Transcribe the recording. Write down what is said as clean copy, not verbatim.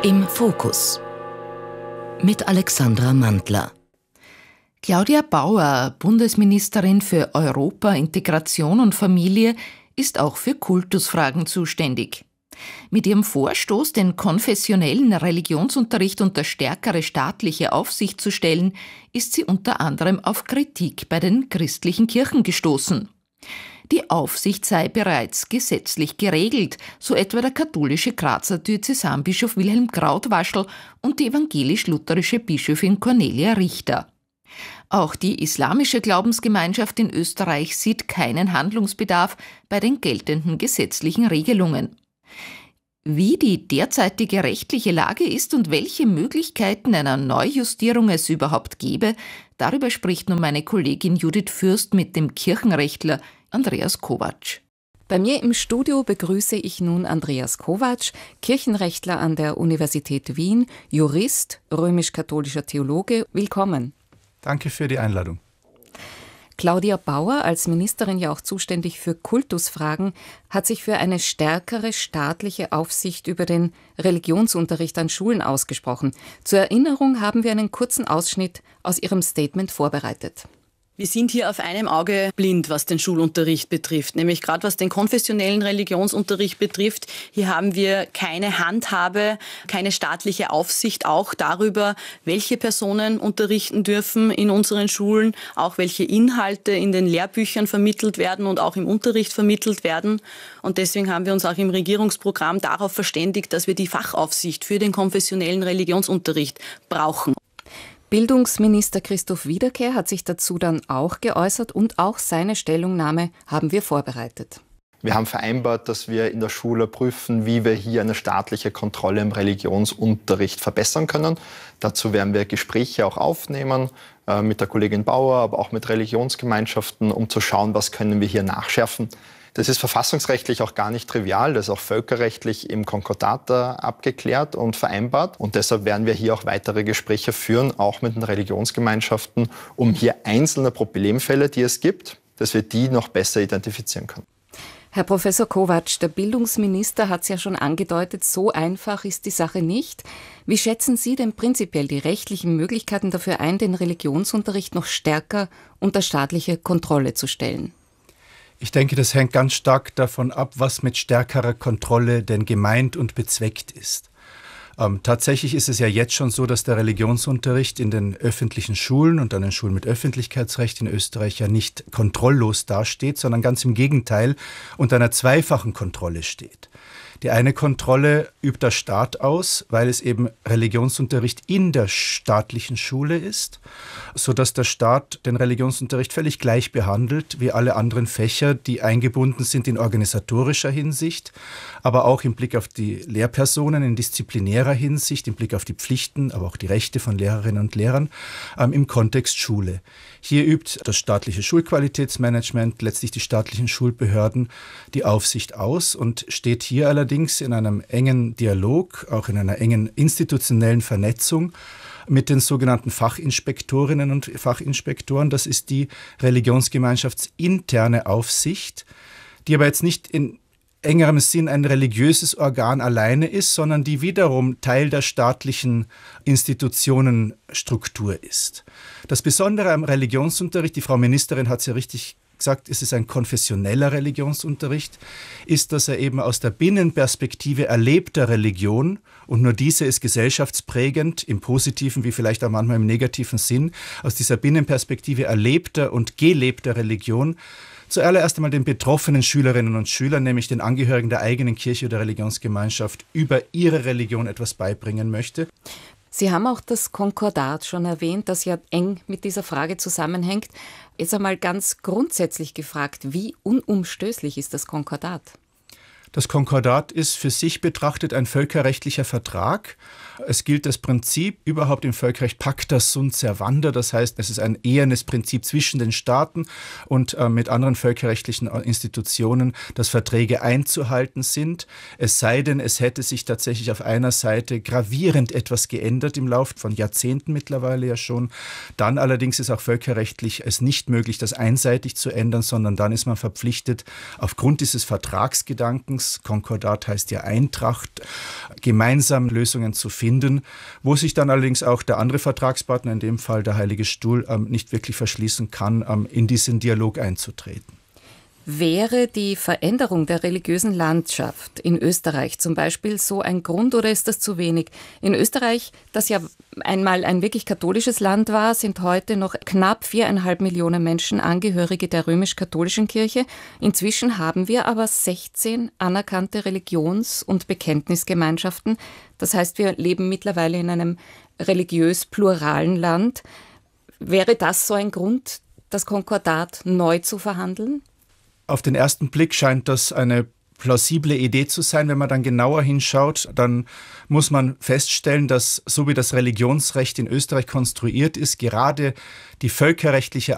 Im Fokus mit Alexandra Mandler. Claudia Bauer, Bundesministerin für Europa, Integration und Familie, ist auch für Kultusfragen zuständig. Mit ihrem Vorstoß, den konfessionellen Religionsunterricht unter stärkere staatliche Aufsicht zu stellen, ist sie unter anderem auf Kritik bei den christlichen Kirchen gestoßen. Die Aufsicht sei bereits gesetzlich geregelt, so etwa der katholische Grazer Diözesanbischof Wilhelm Krautwaschl und die evangelisch-lutherische Bischöfin Cornelia Richter. Auch die islamische Glaubensgemeinschaft in Österreich sieht keinen Handlungsbedarf bei den geltenden gesetzlichen Regelungen. Wie die derzeitige rechtliche Lage ist und welche Möglichkeiten einer Neujustierung es überhaupt gäbe, darüber spricht nun meine Kollegin Judith Fürst mit dem Kirchenrechtler Andreas Kovacs. Bei mir im Studio begrüße ich nun Andreas Kovacs, Kirchenrechtler an der Universität Wien, Jurist, römisch-katholischer Theologe. Willkommen. Danke für die Einladung. Claudia Bauer, als Ministerin ja auch zuständig für Kultusfragen, hat sich für eine stärkere staatliche Aufsicht über den Religionsunterricht an Schulen ausgesprochen. Zur Erinnerung haben wir einen kurzen Ausschnitt aus ihrem Statement vorbereitet. Wir sind hier auf einem Auge blind, was den Schulunterricht betrifft, nämlich gerade was den konfessionellen Religionsunterricht betrifft. Hier haben wir keine Handhabe, keine staatliche Aufsicht auch darüber, welche Personen unterrichten dürfen in unseren Schulen, auch welche Inhalte in den Lehrbüchern vermittelt werden und auch im Unterricht vermittelt werden. Und deswegen haben wir uns auch im Regierungsprogramm darauf verständigt, dass wir die Fachaufsicht für den konfessionellen Religionsunterricht brauchen. Bildungsminister Christoph Wiederkehr hat sich dazu dann auch geäußert und auch seine Stellungnahme haben wir vorbereitet. Wir haben vereinbart, dass wir in der Schule prüfen, wie wir hier eine staatliche Kontrolle im Religionsunterricht verbessern können. Dazu werden wir Gespräche auch aufnehmen mit der Kollegin Bauer, aber auch mit Religionsgemeinschaften, um zu schauen, was können wir hier nachschärfen. Das ist verfassungsrechtlich auch gar nicht trivial, das ist auch völkerrechtlich im Konkordat abgeklärt und vereinbart. Und deshalb werden wir hier auch weitere Gespräche führen, auch mit den Religionsgemeinschaften, um hier einzelne Problemfälle, die es gibt, dass wir die noch besser identifizieren können. Herr Professor Kovacs, der Bildungsminister hat es ja schon angedeutet, so einfach ist die Sache nicht. Wie schätzen Sie denn prinzipiell die rechtlichen Möglichkeiten dafür ein, den Religionsunterricht noch stärker unter staatliche Kontrolle zu stellen? Ich denke, das hängt ganz stark davon ab, was mit stärkerer Kontrolle denn gemeint und bezweckt ist. Tatsächlich ist es ja jetzt schon so, dass der Religionsunterricht in den öffentlichen Schulen und an den Schulen mit Öffentlichkeitsrecht in Österreich ja nicht kontrolllos dasteht, sondern ganz im Gegenteil unter einer zweifachen Kontrolle steht. Die eine Kontrolle übt der Staat aus, weil es eben Religionsunterricht in der staatlichen Schule ist, sodass der Staat den Religionsunterricht völlig gleich behandelt wie alle anderen Fächer, die eingebunden sind in organisatorischer Hinsicht, aber auch im Blick auf die Lehrpersonen, in disziplinärer Hinsicht, im Blick auf die Pflichten, aber auch die Rechte von Lehrerinnen und Lehrern im Kontext Schule. Hier übt das staatliche Schulqualitätsmanagement, letztlich die staatlichen Schulbehörden, die Aufsicht aus und steht hier allerdings in einem engen Dialog, auch in einer engen institutionellen Vernetzung mit den sogenannten Fachinspektorinnen und Fachinspektoren. Das ist die religionsgemeinschaftsinterne Aufsicht, die aber jetzt nicht in engerem Sinn ein religiöses Organ alleine ist, sondern die wiederum Teil der staatlichen Institutionenstruktur ist. Das Besondere am Religionsunterricht, die Frau Ministerin hat es ja richtig gesagt, es ist ein konfessioneller Religionsunterricht, ist, dass er eben aus der Binnenperspektive erlebter Religion, und nur diese ist gesellschaftsprägend, im positiven wie vielleicht auch manchmal im negativen Sinn, aus dieser Binnenperspektive erlebter und gelebter Religion zuallererst einmal den betroffenen Schülerinnen und Schülern, nämlich den Angehörigen der eigenen Kirche oder Religionsgemeinschaft, über ihre Religion etwas beibringen möchte. Sie haben auch das Konkordat schon erwähnt, das ja eng mit dieser Frage zusammenhängt. Jetzt einmal ganz grundsätzlich gefragt, wie unumstößlich ist das Konkordat? Das Konkordat ist für sich betrachtet ein völkerrechtlicher Vertrag. Es gilt das Prinzip überhaupt im Völkerrecht Pacta sunt servanda, das heißt, es ist ein ehernes Prinzip zwischen den Staaten und mit anderen völkerrechtlichen Institutionen, dass Verträge einzuhalten sind. Es sei denn, es hätte sich tatsächlich auf einer Seite gravierend etwas geändert im Laufe von Jahrzehnten mittlerweile ja schon. Dann allerdings ist auch völkerrechtlich es nicht möglich, das einseitig zu ändern, sondern dann ist man verpflichtet, aufgrund dieses Vertragsgedankens, Konkordat heißt ja Eintracht, gemeinsam Lösungen zu finden, wo sich dann allerdings auch der andere Vertragspartner, in dem Fall der Heilige Stuhl, nicht wirklich verschließen kann, in diesen Dialog einzutreten. Wäre die Veränderung der religiösen Landschaft in Österreich zum Beispiel so ein Grund oder ist das zu wenig? In Österreich, das ja einmal ein wirklich katholisches Land war, sind heute noch knapp 4,5 Millionen Menschen Angehörige der römisch-katholischen Kirche. Inzwischen haben wir aber 16 anerkannte Religions- und Bekenntnisgemeinschaften. Das heißt, wir leben mittlerweile in einem religiös pluralen Land. Wäre das so ein Grund, das Konkordat neu zu verhandeln? Auf den ersten Blick scheint das eine plausible Idee zu sein. Wenn man dann genauer hinschaut, dann muss man feststellen, dass so wie das Religionsrecht in Österreich konstruiert ist, gerade die völkerrechtliche